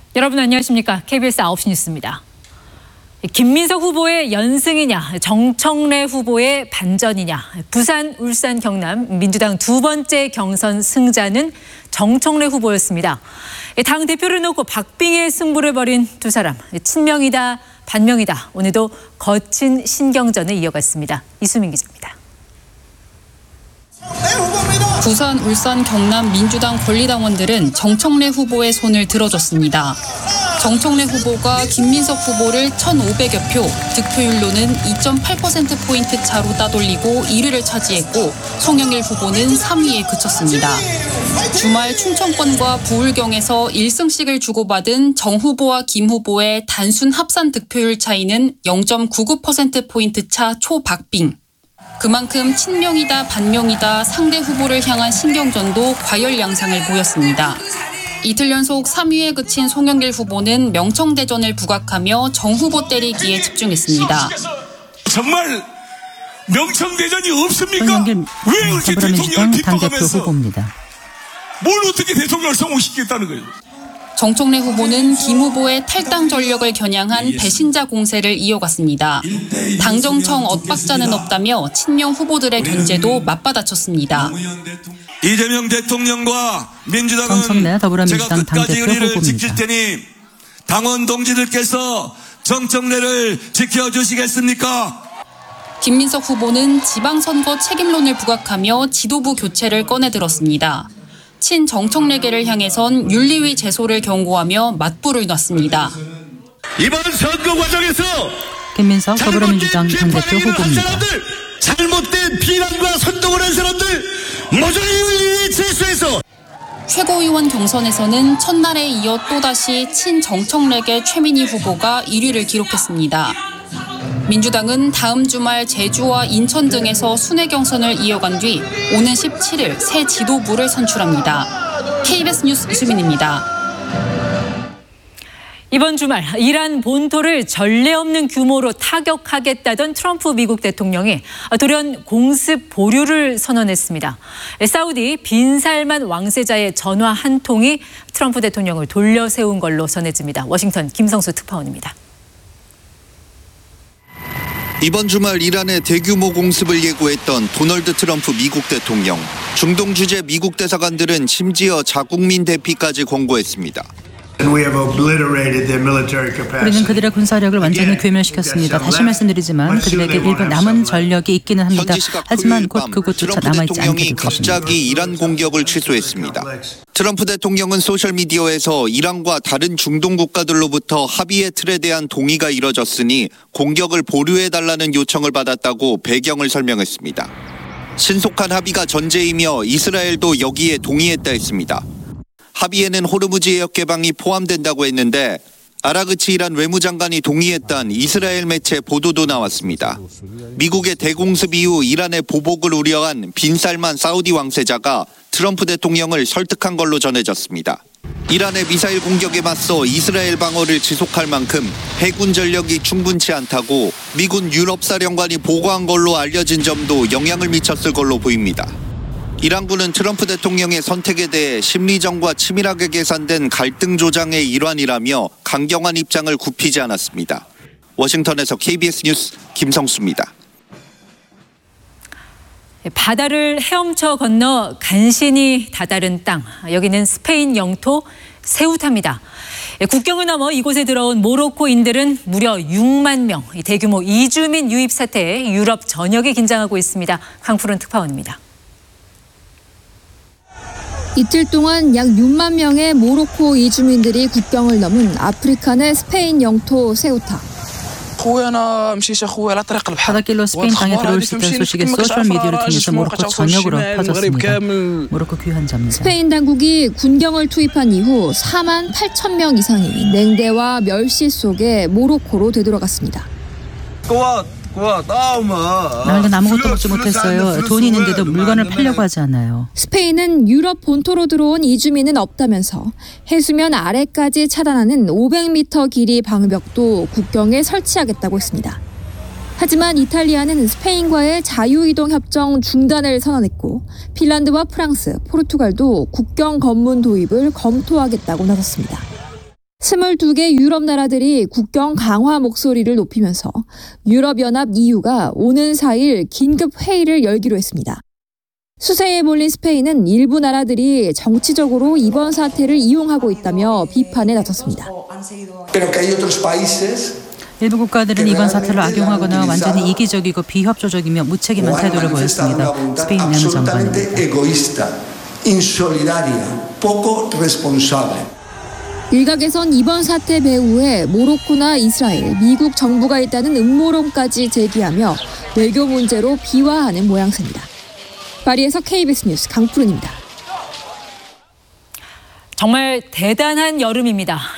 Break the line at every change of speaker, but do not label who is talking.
여러분 안녕하십니까? KBS 9시 뉴스입니다. 김민석 후보의 연승이냐, 정청래 후보의 반전이냐. 부산, 울산, 경남 민주당 두 번째 경선 승자는 정청래 후보였습니다. 당 대표를 놓고 박빙의 승부를 벌인 두 사람. 친명이다, 반명이다. 오늘도 거친 신경전을 이어갔습니다. 이수민 기자입니다.
부산, 울산, 경남 민주당 권리당원들은 정청래 후보의 손을 들어줬습니다. 정청래 후보가 김민석 후보를 1,500여 표, 득표율로는 2.8%포인트 차로 따돌리고 1위를 차지했고 송영길 후보는 3위에 그쳤습니다. 주말 충청권과 부울경에서 1승씩을 주고받은 정 후보와 김 후보의 단순 합산 득표율 차이는 0.99%포인트 차 초박빙. 그만큼 친명이다 반명이다 상대 후보를 향한 신경전도 과열 양상을 보였습니다. 이틀 연속 3위에 그친 송영길 후보는 명청대전을 부각하며 정 후보 때리기에 집중했습니다.
정말 명청대전이 없습니까?
송영길
왜 그렇게
더불어민주당
대통령을
당대표
핍박하면서
후보입니다.
뭘 어떻게 대통령을 성공시키겠다는 거예요?
정청래 후보는 김 후보의 탈당 전력을 겨냥한 배신자 공세를 이어갔습니다. 당정청 엇박자는 없다며 친명 후보들의 견제도 맞받아쳤습니다.
이재명 대통령과 민주당은
정청래 더불어민주당
제가 끝까지
당대표
의리를
후보입니다.
지킬 테니 당원 동지들께서 정청래를 지켜주시겠습니까?
김민석 후보는 지방선거 책임론을 부각하며 지도부 교체를 꺼내들었습니다. 친정청래계를 향해선 윤리위 제소를 경고하며 맞불을 놨습니다.
이번 선거 과정에서
김민석 더불어민주당 당대표 후보입니다.
사람들, 잘못된 비난과 선동을 한 사람들 모조리 윤리위 제소해서
최고위원 경선에서는 첫날에 이어 또다시 친정청래계 최민희 후보가 1위를 기록했습니다. 민주당은 다음 주말 제주와 인천 등에서 순회 경선을 이어간 뒤 오는 17일 새 지도부를 선출합니다. KBS 뉴스 이수민입니다.
이번 주말 이란 본토를 전례 없는 규모로 타격하겠다던 트럼프 미국 대통령이 돌연 공습 보류를 선언했습니다. 사우디 빈살만 왕세자의 전화 한 통이 트럼프 대통령을 돌려세운 걸로 전해집니다. 워싱턴 김성수 특파원입니다.
이번 주말 이란의 대규모 공습을 예고했던 도널드 트럼프 미국 대통령. 중동 주재 미국 대사관들은 심지어 자국민 대피까지 권고했습니다.
우리는 그들의 군사력을 완전히 괴멸시켰습니다. 다시 말씀드리지만 그들에게 일부 남은 전력이 있기는 합니다. 하지만 곧 그곳조차 남아있지 않게 될 것입니다.
갑자기 이란 공격을 취소했습니다. 트럼프 대통령은 소셜미디어에서 이란과 다른 중동 국가들로부터 합의의 틀에 대한 동의가 이뤄졌으니 공격을 보류해달라는 요청을 받았다고 배경을 설명했습니다. 신속한 합의가 전제이며 이스라엘도 여기에 동의했다 했습니다. 합의에는 호르무즈 해역 개방이 포함된다고 했는데 아라그치 이란 외무장관이 동의했다는 이스라엘 매체 보도도 나왔습니다. 미국의 대공습 이후 이란의 보복을 우려한 빈살만 사우디 왕세자가 트럼프 대통령을 설득한 걸로 전해졌습니다. 이란의 미사일 공격에 맞서 이스라엘 방어를 지속할 만큼 해군 전력이 충분치 않다고 미군 유럽사령관이 보고한 걸로 알려진 점도 영향을 미쳤을 걸로 보입니다. 이란군은 트럼프 대통령의 선택에 대해 심리전과 치밀하게 계산된 갈등 조장의 일환이라며 강경한 입장을 굽히지 않았습니다. 워싱턴에서 KBS 뉴스 김성수입니다.
바다를 헤엄쳐 건너 간신히 다다른 땅. 여기는 스페인 영토 세우타입니다. 국경을 넘어 이곳에 들어온 모로코인들은 무려 6만 명. 대규모 이주민 유입 사태에 유럽 전역이 긴장하고 있습니다. 강푸른 특파원입니다.
이틀 동안 약 6만 명의 모로코 이주민들이 국경을 넘은 아프리카 내 스페인 영토 세우타.
바닷길로 스페인 땅에 들어올 수 있다는 소식이 소셜미디어를 통해서 모로코 전역으로 퍼졌습니다. 모로코 귀환자입니다.
스페인 당국이 군경을 투입한 이후 4만 8천 명 이상이 냉대와 멸시 속에 모로코로 되돌아갔습니다.
나는 아무것도 먹지 못했어요. 돈이 있는데도 물건을 팔려고 하지 않아요.
스페인은 유럽 본토로 들어온 이주민은 없다면서 해수면 아래까지 차단하는 500m 길이 방벽도 국경에 설치하겠다고 했습니다. 하지만 이탈리아는 스페인과의 자유이동 협정 중단을 선언했고 핀란드와 프랑스, 포르투갈도 국경 검문 도입을 검토하겠다고 나섰습니다. 22개 유럽 나라들이 국경 강화 목소리를 높이면서 유럽연합 EU가 오는 4일 긴급 회의를 열기로 했습니다. 수세에 몰린 스페인은 일부 나라들이 정치적으로 이번 사태를 이용하고 있다며 비판에 나섰습니다.
일부 국가들은 이번 사태를 악용하거나 완전히 이기적이고 비협조적이며 무책임한 태도를 보였습니다. 스페인 내무장관입니다.
일각에선 이번 사태 배후에 모로코나 이스라엘, 미국 정부가 있다는 음모론까지 제기하며 외교 문제로 비화하는 모양새입니다. 파리에서 KBS 뉴스 강푸른입니다.
정말 대단한 여름입니다.